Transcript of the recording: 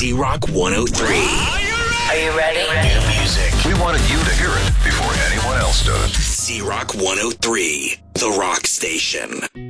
Z-Rock 103. Are you ready? New music. We wanted you to hear it before anyone else does. Z-Rock 103, the rock station.